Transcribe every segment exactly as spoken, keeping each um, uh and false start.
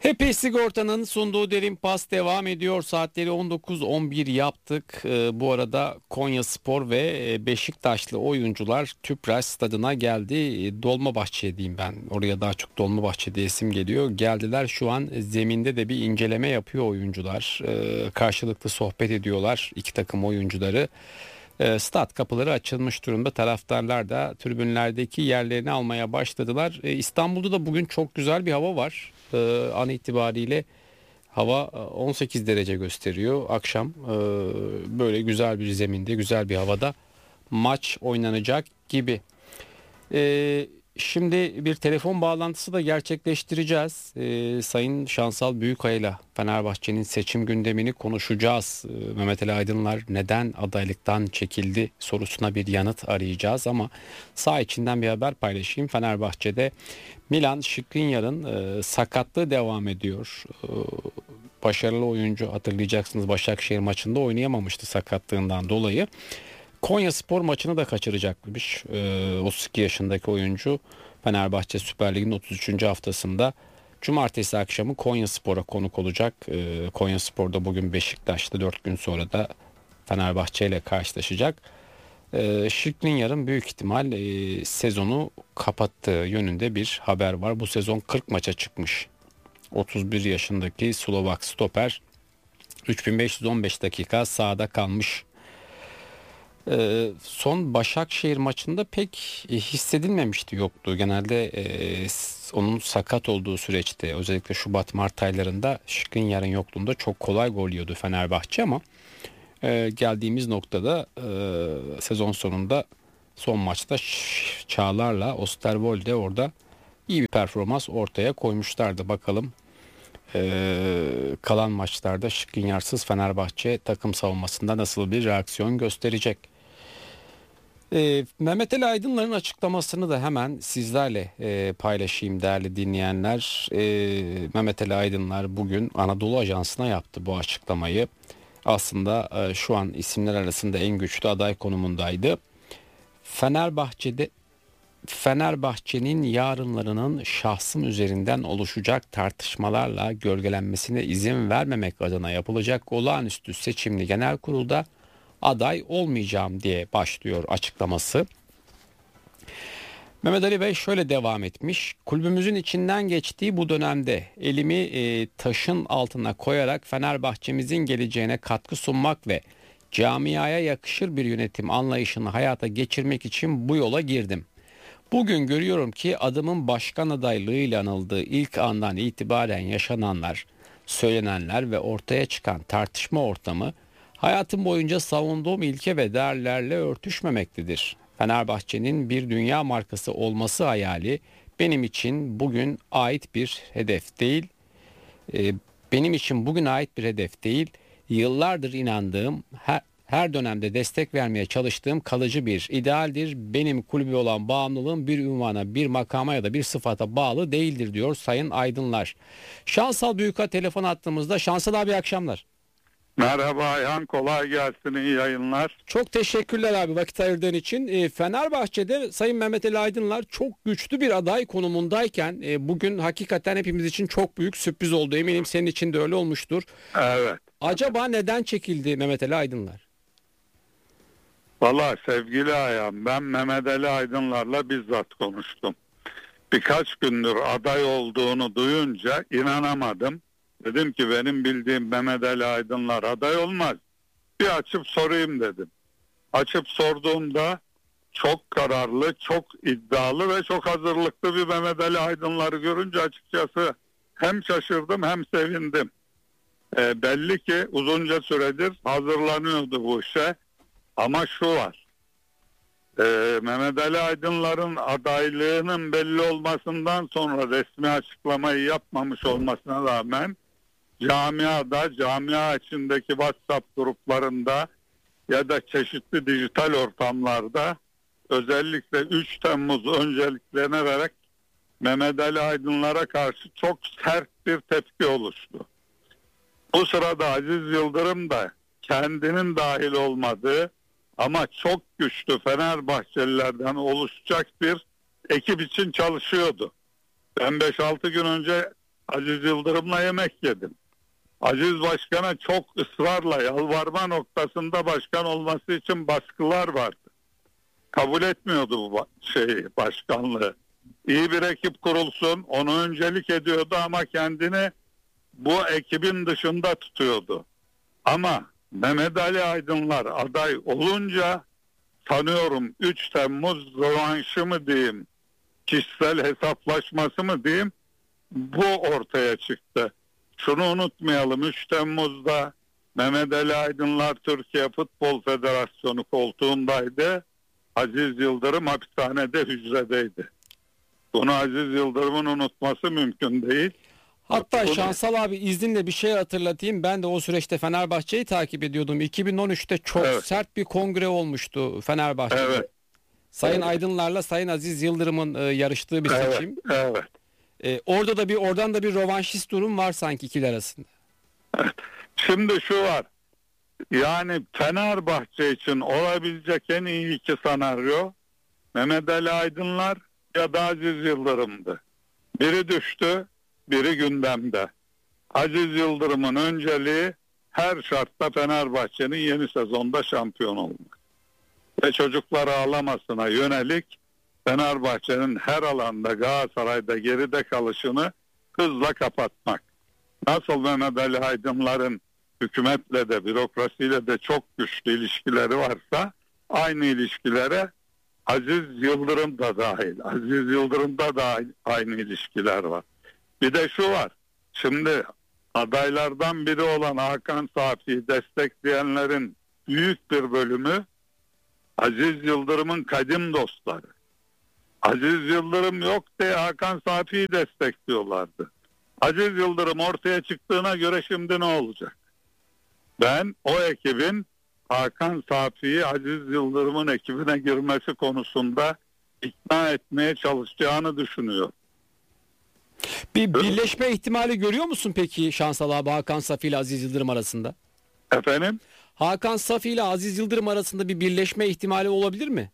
Epey Sigorta'nın sunduğu derin pas devam ediyor. Saatleri on dokuz on bir yaptık. Ee, bu arada Konyaspor ve Beşiktaşlı oyuncular Tüpraş stadına geldi. Dolmabahçe diyeyim ben. Oraya daha çok Dolmabahçe diye isim geliyor. Geldiler, şu an zeminde de bir inceleme yapıyor oyuncular. Ee, karşılıklı sohbet ediyorlar iki takım oyuncuları. Ee, stat kapıları açılmış durumda. Taraftarlar da tribünlerdeki yerlerini almaya başladılar. Ee, İstanbul'da da bugün çok güzel bir hava var. Ee, an itibariyle hava on sekiz derece gösteriyor. Akşam e, böyle güzel bir zeminde, güzel bir havada maç oynanacak gibi. Ee, Şimdi bir telefon bağlantısı da gerçekleştireceğiz. Ee, Sayın Şansal Büyükaya'yla Fenerbahçe'nin seçim gündemini konuşacağız. Ee, Mehmet Ali Aydınlar neden adaylıktan çekildi sorusuna bir yanıt arayacağız ama saha içinden bir haber paylaşayım. Fenerbahçe'de Milan Skriniar'ın e, sakatlığı devam ediyor. E, başarılı oyuncu, hatırlayacaksınız, Başakşehir maçında oynayamamıştı sakatlığından dolayı. Konyaspor maçını da kaçıracakmış. Ee, otuz iki yaşındaki oyuncu Fenerbahçe Süper Lig'in otuz üçüncü haftasında cumartesi akşamı Konyaspor'a konuk olacak. Ee, Konyaspor'da bugün Beşiktaş'ta, dört gün sonra da Fenerbahçe ile karşılaşacak. Ee, Skriniar'ın büyük ihtimal e, sezonu kapattığı yönünde bir haber var. Bu sezon kırk maça çıkmış. otuz bir yaşındaki Slovak stoper üç bin beş yüz on beş dakika sahada kalmış. Ee, son Başakşehir maçında pek e, hissedilmemişti, yoktu. Genelde e, onun sakat olduğu süreçte, özellikle Şubat-Mart aylarında Skriniar'ın yokluğunda çok kolay gol yiyordu Fenerbahçe ama e, geldiğimiz noktada e, sezon sonunda son maçta Çağlar'la Osterwolde orada iyi bir performans ortaya koymuşlardı. Bakalım e, kalan maçlarda Skriniar'sız Fenerbahçe takım savunmasında nasıl bir reaksiyon gösterecek? Ee, Mehmet Ali Aydınlar'ın açıklamasını da hemen sizlerle e, paylaşayım değerli dinleyenler. Ee, Mehmet Ali Aydınlar bugün Anadolu Ajansı'na yaptı bu açıklamayı. Aslında e, şu an isimler arasında en güçlü aday konumundaydı. Fenerbahçe'de Fenerbahçe'nin yarınlarının şahsım üzerinden oluşacak tartışmalarla gölgelenmesine izin vermemek adına yapılacak olağanüstü seçimli genel kurulda aday olmayacağım diye başlıyor açıklaması. Mehmet Ali Bey şöyle devam etmiş. Kulübümüzün içinden geçtiği bu dönemde elimi e, taşın altına koyarak Fenerbahçemizin geleceğine katkı sunmak ve camiaya yakışır bir yönetim anlayışını hayata geçirmek için bu yola girdim. Bugün görüyorum ki adımın başkan adaylığıyla anıldığı ilk andan itibaren yaşananlar, söylenenler ve ortaya çıkan tartışma ortamı hayatım boyunca savunduğum ilke ve değerlerle örtüşmemektedir. Fenerbahçe'nin bir dünya markası olması hayali benim için bugün ait bir hedef değil. Ee, benim için bugün ait bir hedef değil. Yıllardır inandığım, her, her dönemde destek vermeye çalıştığım kalıcı bir idealdir. Benim kulübü olan bağımlılığım bir ünvana, bir makama ya da bir sıfata bağlı değildir diyor Sayın Aydınlar. Şansal Büyük'a telefon attığımızda. Şansal abi, akşamlar. Merhaba Ayhan, kolay gelsin, iyi yayınlar. Çok teşekkürler abi vakit ayırdığın için. E, Fenerbahçe'de Sayın Mehmet Ali Aydınlar çok güçlü bir aday konumundayken e, bugün hakikaten hepimiz için çok büyük sürpriz oldu. Eminim senin için de öyle olmuştur. Evet. Acaba neden çekildi Mehmet Ali Aydınlar? Vallahi sevgili Ayhan, ben Mehmet Ali Aydınlar'la bizzat konuştum. Birkaç gündür aday olduğunu duyunca inanamadım. Dedim ki benim bildiğim Mehmet Ali Aydınlar aday olmaz. Bir açıp sorayım dedim. Açıp sorduğumda çok kararlı, çok iddialı ve çok hazırlıklı bir Mehmet Ali Aydınlar'ı görünce açıkçası hem şaşırdım hem sevindim. E, belli ki uzunca süredir hazırlanıyordu bu işe. Ama şu var. E, Mehmet Ali Aydınlar'ın adaylığının belli olmasından sonra resmi açıklamayı yapmamış olmasına rağmen camiada, camia içindeki WhatsApp gruplarında ya da çeşitli dijital ortamlarda özellikle üç Temmuz önceliklenerek Mehmet Ali Aydınlar'a karşı çok sert bir tepki oluştu. Bu sırada Aziz Yıldırım da kendinin dahil olmadığı ama çok güçlü Fenerbahçelilerden oluşacak bir ekip için çalışıyordu. Ben beş altı gün önce Aziz Yıldırım'la yemek yedim. Aziz Başkan'a çok ısrarla yalvarma noktasında başkan olması için baskılar vardı. Kabul etmiyordu bu şey başkanlığı. İyi bir ekip kurulsun, onu öncelik ediyordu ama kendini bu ekibin dışında tutuyordu. Ama Mehmet Ali Aydınlar aday olunca sanıyorum üç Temmuz rövanşı mı diyeyim, kişisel hesaplaşması mı diyeyim, bu ortaya çıktı. Şunu unutmayalım, üç Temmuz'da Mehmet Ali Aydınlar Türkiye Futbol Federasyonu koltuğundaydı. Aziz Yıldırım hapishanede, hücredeydi. Bunu Aziz Yıldırım'ın unutması mümkün değil. Hatta Bunu... Şansal abi izninle bir şey hatırlatayım. Ben de o süreçte Fenerbahçe'yi takip ediyordum. iki bin on üçte çok evet. sert bir kongre olmuştu Fenerbahçe'de. Evet. Sayın evet. Aydınlar'la Sayın Aziz Yıldırım'ın e, yarıştığı bir evet. seçim. Evet. E, orada da bir oradan da bir rövanşist durum var sanki ikili arasında. Evet. Şimdi şu var. Yani Fenerbahçe için olabilecek en iyi iki senaryo Mehmet Ali Aydınlar ya da Aziz Yıldırım'dı. Biri düştü, biri gündemde. Aziz Yıldırım'ın önceliği her şartta Fenerbahçe'nin yeni sezonda şampiyon olmak. Ve çocukları ağlamasına yönelik Fenerbahçe'nin her alanda Galatasaray'da geride kalışını hızla kapatmak. Nasıl Mehmet Ali Aydınlar'ın hükümetle de bürokrasiyle de çok güçlü ilişkileri varsa aynı ilişkilere Aziz Yıldırım da dahil. Aziz Yıldırım'da da aynı ilişkiler var. Bir de şu var. Şimdi adaylardan biri olan Hakan Safi'yi destekleyenlerin büyük bir bölümü Aziz Yıldırım'ın kadim dostları. Aziz Yıldırım yok diye Hakan Safi'yi destekliyorlardı. Aziz Yıldırım ortaya çıktığına göre şimdi ne olacak? Ben o ekibin Hakan Safi'yi Aziz Yıldırım'ın ekibine girmesi konusunda ikna etmeye çalışacağını düşünüyorum. Bir birleşme ihtimali görüyor musun peki Şansal abi Hakan Safi ile Aziz Yıldırım arasında? Efendim? Hakan Safi ile Aziz Yıldırım arasında bir birleşme ihtimali olabilir mi?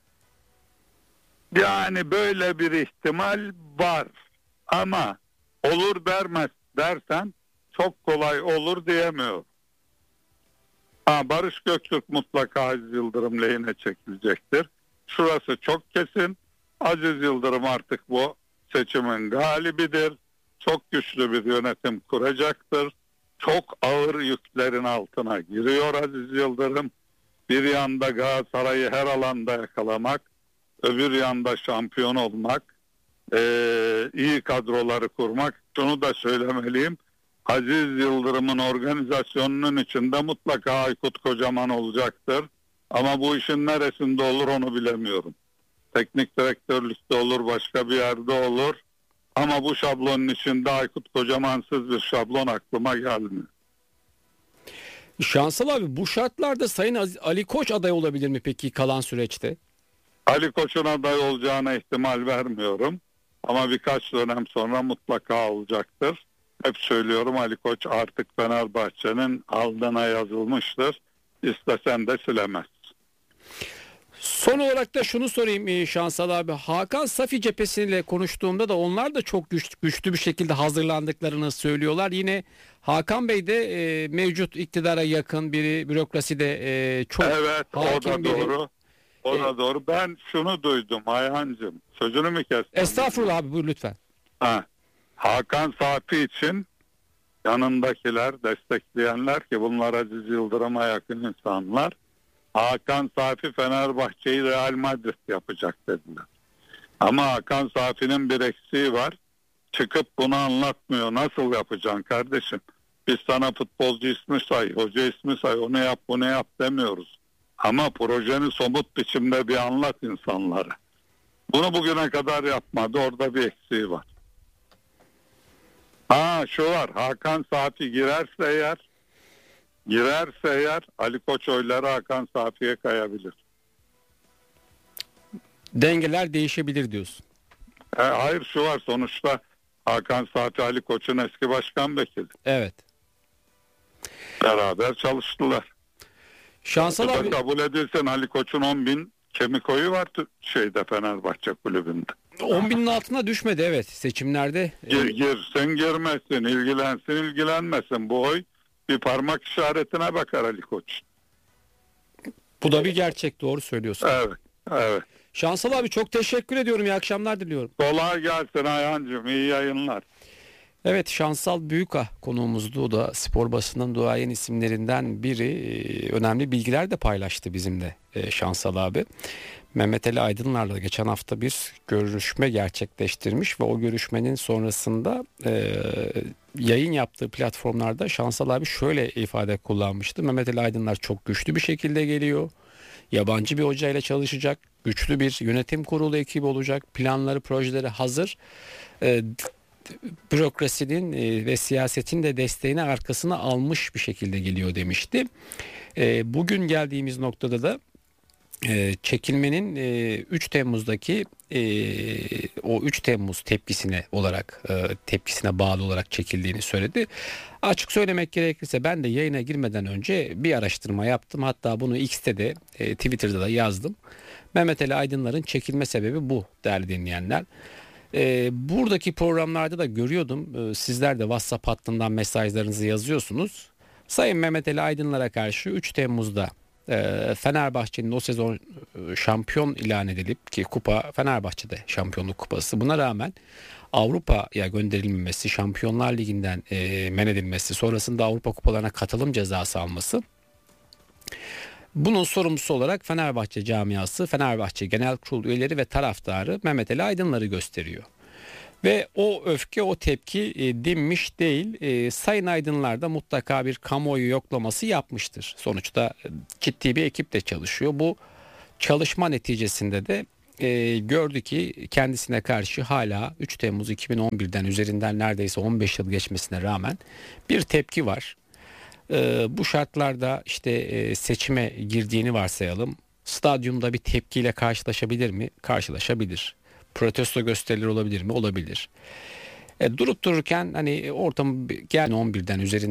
Yani böyle bir ihtimal var. Ama olur dermez dersen çok kolay olur diyemiyorum. Ha, Barış Göktürk mutlaka Aziz Yıldırım lehine çekilecektir. Şurası çok kesin. Aziz Yıldırım artık bu seçimin galibidir. Çok güçlü bir yönetim kuracaktır. Çok ağır yüklerin altına giriyor Aziz Yıldırım. Bir yanda Galatasaray'ı her alanda yakalamak, öbür yanda şampiyon olmak, ee, iyi kadroları kurmak. Şunu da söylemeliyim. Aziz Yıldırım'ın organizasyonunun içinde mutlaka Aykut Kocaman olacaktır. Ama bu işin neresinde olur onu bilemiyorum. Teknik direktörlükte olur, başka bir yerde olur. Ama bu şablonun içinde Aykut Kocamansız bir şablon aklıma gelmiyor. Şansal abi bu şartlarda Sayın Aziz, Ali Koç aday olabilir mi peki kalan süreçte? Ali Koç'un aday olacağına ihtimal vermiyorum. Ama birkaç dönem sonra mutlaka olacaktır. Hep söylüyorum, Ali Koç artık Fenerbahçe'nin aldığına yazılmıştır. İstesen de silemez. Son olarak da şunu sorayım Şansal abi. Hakan Safi cephesiyle konuştuğumda da onlar da çok güç, güçlü bir şekilde hazırlandıklarını söylüyorlar. Yine Hakan Bey de e, mevcut iktidara yakın biri, bürokraside e, çok evet, hakim o da biri. doğru. O da e, doğru. Ben şunu duydum Ayhancığım. Sözünü mü kestim? Estağfurullah abi, buyur lütfen. Ha. Hakan Safi için yanındakiler, destekleyenler ki bunlar Aziz Yıldırım'a yakın insanlar, Hakan Safi Fenerbahçe'yi Real Madrid yapacak dediler. Ama Hakan Safi'nin bir eksiği var. Çıkıp bunu anlatmıyor. Nasıl yapacaksın kardeşim? Biz sana futbolcu ismi say, hoca ismi say, onu yap, bunu yap demiyoruz. Ama projeni somut biçimde bir anlat insanlara. Bunu bugüne kadar yapmadı. Orada bir eksiği var. Ha şu var. Hakan Safi girerse eğer girerse eğer Ali Koç oyları Hakan Safi'ye kayabilir. Dengeler değişebilir diyorsun. E, hayır şu var. Sonuçta Hakan Safi Ali Koç'un eski başkan vekili. Evet. Beraber çalıştılar. Şansal abi kabul edilsen Ali Koç'un on bin kemik oyu var şeyde Fenerbahçe kulübünde. on binin altına düşmedi evet seçimlerde. Gir, girsin girmesin, ilgilensin ilgilenmesin. Bu oy bir parmak işaretine bakar Ali Koç. Bu da bir gerçek, doğru söylüyorsun. Evet, evet. Şansal abi çok teşekkür ediyorum. İyi akşamlar diliyorum. Kolay gelsin Ayhancığım. İyi yayınlar. Evet, Şansal Büyükah konuğumuzdu. O da spor basının duayen isimlerinden biri. Önemli bilgiler de paylaştı bizimle Şansal abi. Mehmet Ali Aydınlar'la geçen hafta bir görüşme gerçekleştirmiş ve o görüşmenin sonrasında e, yayın yaptığı platformlarda Şansal abi şöyle ifade kullanmıştı. Mehmet Ali Aydınlar çok güçlü bir şekilde geliyor. Yabancı bir hocayla çalışacak. Güçlü bir yönetim kurulu ekibi olacak. Planları, projeleri hazır. E, bürokrasinin ve siyasetin de desteğini arkasına almış bir şekilde geliyor demişti. E, bugün geldiğimiz noktada da e, çekilmenin e, üç Temmuz'daki e, o üç Temmuz tepkisine olarak e, tepkisine bağlı olarak çekildiğini söyledi. Açık söylemek gerekirse ben de yayına girmeden önce bir araştırma yaptım. Hatta bunu X'te de e, Twitter'da da yazdım. Mehmet Ali Aydınlar'ın çekilme sebebi bu değerli dinleyenler. Ee, buradaki programlarda da görüyordum. Ee, sizler de WhatsApp hattından mesajlarınızı yazıyorsunuz. Sayın Mehmet Ali Aydınlar'a karşı üç Temmuz'da e, Fenerbahçe'nin o sezon e, şampiyon ilan edilip ki kupa Fenerbahçe'de şampiyonluk kupası. Buna rağmen Avrupa'ya gönderilmemesi, Şampiyonlar Ligi'nden e, men edilmesi, sonrasında Avrupa kupalarına katılım cezası alması. Bunun sorumlusu olarak Fenerbahçe camiası, Fenerbahçe Genel Kurul üyeleri ve taraftarı Mehmet Ali Aydınlar'ı gösteriyor. Ve o öfke, o tepki e, dinmiş değil. E, Sayın Aydınlar da mutlaka bir kamuoyu yoklaması yapmıştır. Sonuçta e, ciddi bir ekip de çalışıyor. Bu çalışma neticesinde de e, gördü ki kendisine karşı hala üç Temmuz iki bin on birden üzerinden neredeyse on beş yıl geçmesine rağmen bir tepki var. Ee, bu şartlarda işte e, seçime girdiğini varsayalım. Stadyumda bir tepkiyle karşılaşabilir mi? Karşılaşabilir. Protesto gösterileri olabilir mi? Olabilir. E, durup dururken hani ortam gel on birden üzerinden